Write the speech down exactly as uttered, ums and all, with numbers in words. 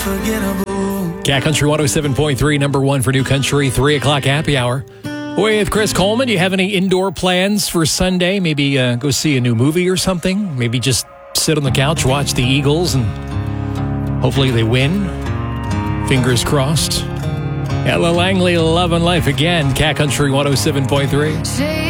unforgettable. Cat Country one oh seven point three, number one for New Country, three o'clock happy hour. With Chris Coleman, do you have any indoor plans for Sunday? Maybe uh, go see a new movie or something? Maybe just sit on the couch, watch the Eagles, and hopefully they win. Fingers crossed. Ella Langley, Love and Life again. Cat Country one oh seven point three.